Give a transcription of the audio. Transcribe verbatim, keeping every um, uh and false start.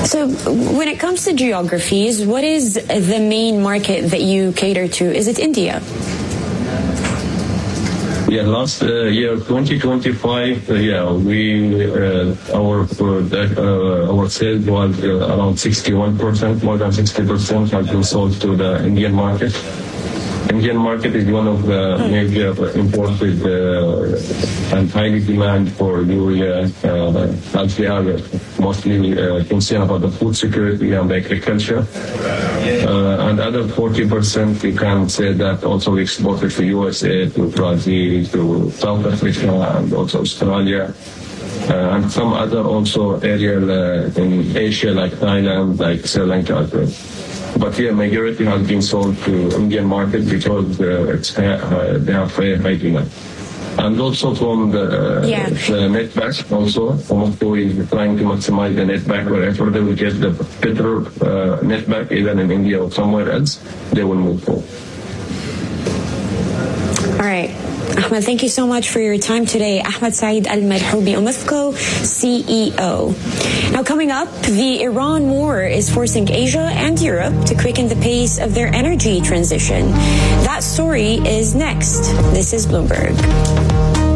So when it comes to geographies, what is the main market that you cater to? Is it India? Yeah, last uh, year, twenty twenty-five, uh, yeah, we uh, our uh, our sales was uh, around sixty-one percent, more than sixty percent has been sold to the Indian market. Indian market is one of the major imported uh, and highly demand for urea, uh, as they are mostly uh, concerned about the food security and agriculture. Uh, and other forty percent, you can say that also we exported to U S A, to Brazil, to South Africa, and also Australia. Uh, and some other also area uh, in Asia, like Thailand, like Sri Lanka as well. But yeah, majority has been sold to Indian market because uh, it's, uh, they have very high demand. And also from the, uh, yeah. the netback also, Omofco is trying to maximize the netback wherever they will get the better uh, netback, either in India or somewhere else, they will move forward. All right. Ahmed, thank you so much for your time today. Ahmed Saeed Al-Marhoubi, Omofco C E O. Now coming up, the Iran war is forcing Asia and Europe to quicken the pace of their energy transition. That story is next. This is Bloomberg.